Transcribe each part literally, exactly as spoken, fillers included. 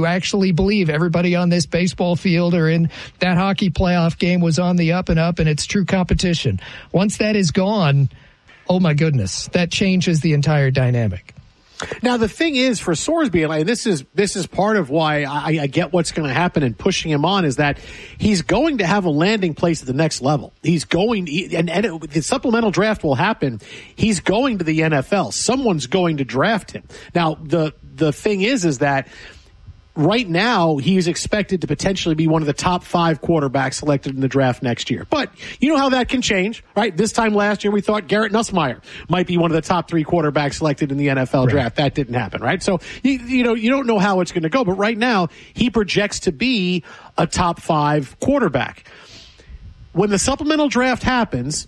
you actually believe everybody on this baseball field or in that hockey playoff game was on the up and up and it's true competition. Once that is gone, oh my goodness, that changes the entire dynamic. Now, the thing is for Sorsby, and this is this is part of why I, I get what's going to happen and pushing him on, is that he's going to have a landing place at the next level. He's going, and, and it, the supplemental draft will happen. He's going to the N F L. Someone's going to draft him. Now, the the thing is, is that right now, he's expected to potentially be one of the top five quarterbacks selected in the draft next year. But you know how that can change, right? This time last year, we thought Garrett Nussmeier might be one of the top three quarterbacks selected in the N F L right. draft. That didn't happen, right? So, you, you know, you don't know how it's going to go. But right now, he projects to be a top five quarterback. When the supplemental draft happens,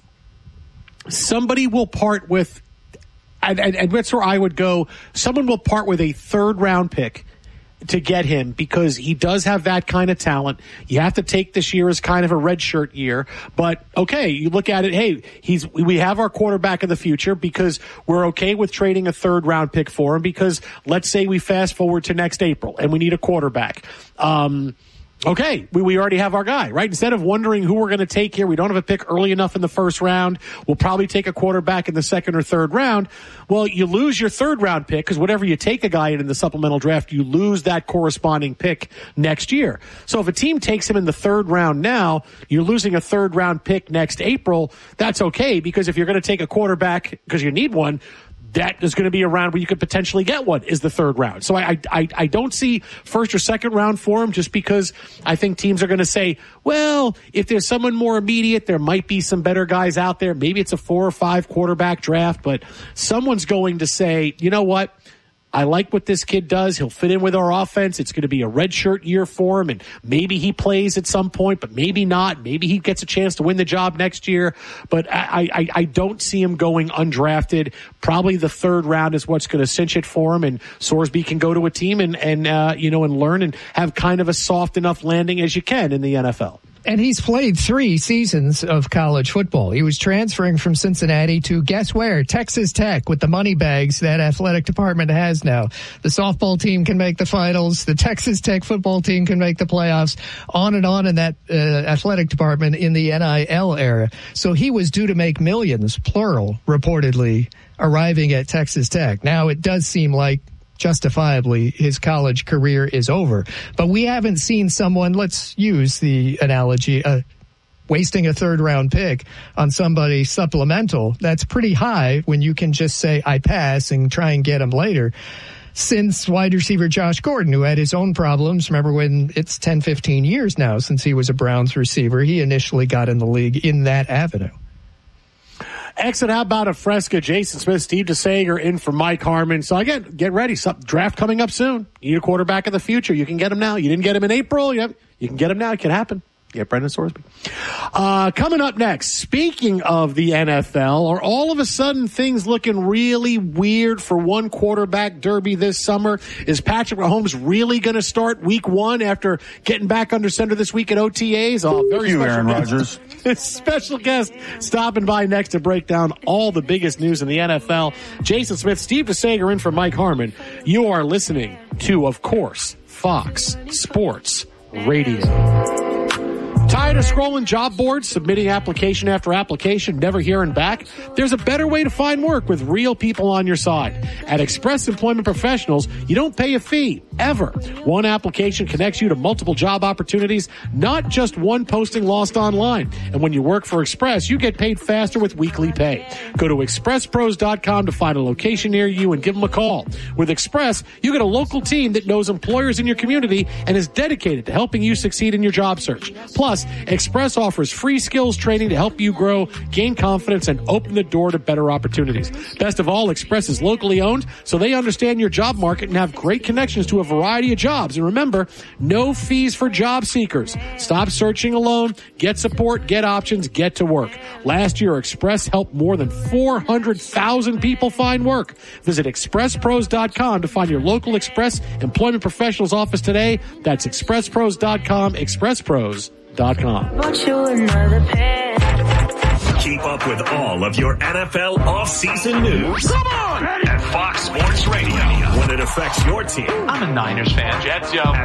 somebody will part with, and, and, and that's where I would go, someone will part with a third round pick to get him, because he does have that kind of talent. You have to take this year as kind of a redshirt year, but okay, you look at it, hey, he's we have our quarterback of the future, because we're okay with trading a third round pick for him, because let's say we fast forward to next April and we need a quarterback. Um, Okay, we, we already have our guy, right? Instead of wondering who we're going to take here, we don't have a pick early enough in the first round. We'll probably take a quarterback in the second or third round. Well, you lose your third round pick, because whatever you take a guy in in the supplemental draft, you lose that corresponding pick next year. So if a team takes him in the third round now, you're losing a third round pick next April. That's okay, because if you're going to take a quarterback because you need one, that is going to be a round where you could potentially get one, is the third round. So I, I, I don't see first or second round for him, just because I think teams are going to say, well, if there's someone more immediate, there might be some better guys out there. Maybe it's a four or five quarterback draft, but someone's going to say, you know what? I like what this kid does. He'll fit in with our offense. It's going to be a redshirt year for him, and maybe he plays at some point, but maybe not. Maybe he gets a chance to win the job next year. But I, I, I don't see him going undrafted. Probably the third round is what's going to cinch it for him, and Sorsby can go to a team and, and uh, you know, and learn and have kind of a soft enough landing as you can in the N F L. And he's played three seasons of college football. He was transferring from Cincinnati to, guess where? Texas Tech, with the money bags that athletic department has now. The softball team can make the finals. The Texas Tech football team can make the playoffs. On and on in that uh, athletic department in the N I L era. So he was due to make millions, plural, reportedly, arriving at Texas Tech. Now it does seem like justifiably his college career is over, but we haven't seen someone, let's use the analogy, uh, wasting a third round pick on somebody supplemental. That's pretty high when you can just say I pass and try and get him later. Since wide receiver Josh Gordon, who had his own problems, remember when it's ten, fifteen years now since he was a Browns receiver, he initially got in the league in that avenue. Exit, how about a Fresca? Jason Smith, Steve DeSager in for Mike Harmon. So again, get ready. Some draft coming up soon. You need a quarterback of the future. You can get him now. You didn't get him in April. You, have, you can get him now. It can happen. Get Brendan Sorsby. Uh, coming up next, speaking of the N F L, are all of a sudden things looking really weird for one quarterback derby this summer? Is Patrick Mahomes really going to start week one after getting back under center this week at O T As? Oh, very you, special Aaron Rodgers. Special guest stopping by next to break down all the biggest news in the N F L. Jason Smith, Steve DeSager in for Mike Harmon. You are listening to, of course, Fox Sports Radio. Tired of scrolling job boards, submitting application after application, never hearing back? There's a better way to find work with real people on your side. At Express Employment Professionals, you don't pay a fee, ever. One application connects you to multiple job opportunities, not just one posting lost online. And when you work for Express, you get paid faster with weekly pay. Go to express pros dot com to find a location near you and give them a call. With Express, you get a local team that knows employers in your community and is dedicated to helping you succeed in your job search. Plus, Express offers free skills training to help you grow, gain confidence, and open the door to better opportunities. Best of all, Express is locally owned, so they understand your job market and have great connections to a variety of jobs. And remember, no fees for job seekers. Stop searching alone. Get support, get options, get to work. Last year, Express helped more than four hundred thousand people find work. Visit express pros dot com to find your local Express Employment Professionals office today. That's express pros dot com, express pros dot com. Keep up with all of your N F L off-season news. Come on! At Fox Sports Radio. When it affects your team. I'm a Niners fan. Jets, yo.